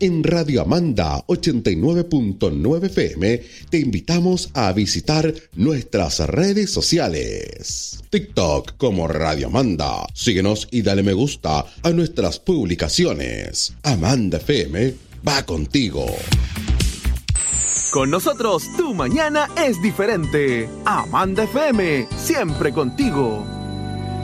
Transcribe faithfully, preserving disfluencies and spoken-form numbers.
en Radio Amanda ochenta y nueve punto nueve F M, te invitamos a visitar nuestras redes sociales. TikTok como Radio Amanda. Síguenos y dale me gusta a nuestras publicaciones. Amanda F M va contigo. Con nosotros, tu mañana es diferente. Amanda F M, siempre contigo.